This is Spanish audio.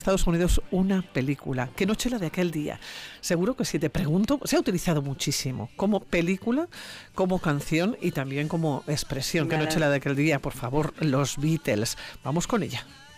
Estados Unidos una película. ¿Qué noche la de aquel día? Seguro que si te pregunto, se ha utilizado muchísimo como película, como canción y también como expresión. ¿Qué noche la de aquel día? Por favor, los Beatles. Vamos con ella.